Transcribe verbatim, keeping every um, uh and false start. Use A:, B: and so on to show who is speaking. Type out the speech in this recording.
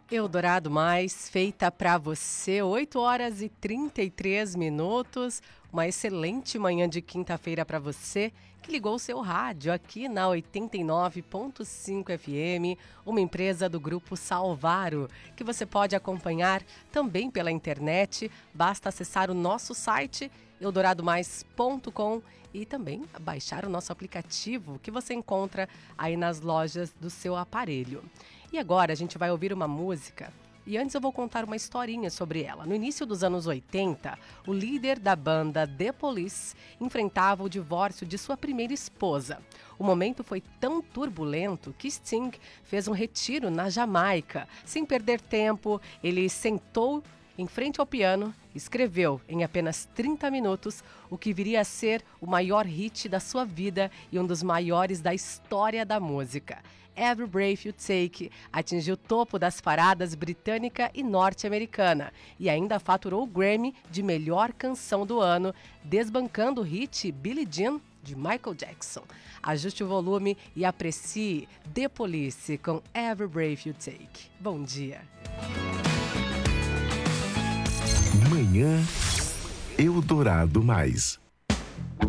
A: Eldorado Mais, feita para você, oito horas e trinta e três minutos. Uma excelente manhã de quinta-feira para você que ligou o seu rádio aqui na oitenta e nove ponto cinco F M, uma empresa do Grupo Salvaro, que você pode acompanhar também pela internet. Basta acessar o nosso site eldorado mais ponto com e também baixar o nosso aplicativo que você encontra aí nas lojas do seu aparelho. E agora a gente vai ouvir uma música e antes eu vou contar uma historinha sobre ela. No início dos anos oitenta, o líder da banda The Police enfrentava o divórcio de sua primeira esposa. O momento foi tão turbulento que Sting fez um retiro na Jamaica. Sem perder tempo, ele sentou em frente ao piano, escreveu em apenas trinta minutos o que viria a ser o maior hit da sua vida e um dos maiores da história da música. Every Breath You Take atingiu o topo das paradas britânica e norte-americana e ainda faturou o Grammy de melhor canção do ano, desbancando o hit Billie Jean de Michael Jackson. Ajuste o volume e aprecie The Police com Every Breath You Take. Bom dia!
B: Manhã Eldorado Mais.